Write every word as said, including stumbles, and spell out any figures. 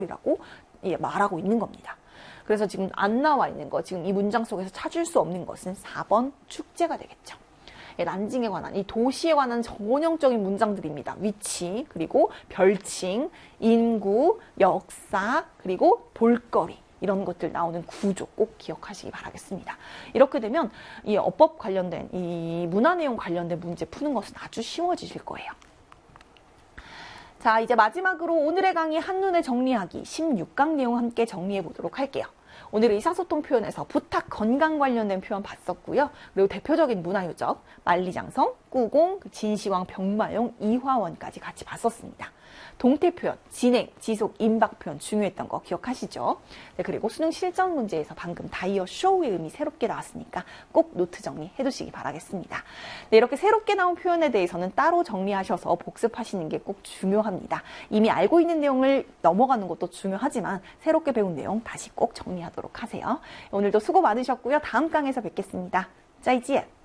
이라고 예, 말하고 있는 겁니다. 그래서 지금 안 나와 있는 거, 지금 이 문장 속에서 찾을 수 없는 것은 사 번 축제가 되겠죠. 예, 난징에 관한, 이 도시에 관한 전형적인 문장들입니다. 위치, 그리고 별칭, 인구, 역사, 그리고 볼거리. 이런 것들 나오는 구조 꼭 기억하시기 바라겠습니다. 이렇게 되면 이 어법 관련된, 이 문화 내용 관련된 문제 푸는 것은 아주 쉬워지실 거예요. 자, 이제 마지막으로 오늘의 강의 한눈에 정리하기 십육 강 내용 함께 정리해 보도록 할게요. 오늘 의사소통 표현에서 부탁, 건강 관련된 표현 봤었고요. 그리고 대표적인 문화유적, 만리장성, 꾸공, 진시황, 병마용, 이화원까지 같이 봤었습니다. 동태 표현, 진행, 지속, 임박 표현 중요했던 거 기억하시죠? 네, 그리고 수능 실전 문제에서 방금 다이어 쇼의 의미 새롭게 나왔으니까 꼭 노트 정리해 두시기 바라겠습니다. 네, 이렇게 새롭게 나온 표현에 대해서는 따로 정리하셔서 복습하시는 게 꼭 중요합니다. 이미 알고 있는 내용을 넘어가는 것도 중요하지만 새롭게 배운 내용 다시 꼭 정리하도록 하세요. 오늘도 수고 많으셨고요. 다음 강에서 뵙겠습니다. 짜이지에!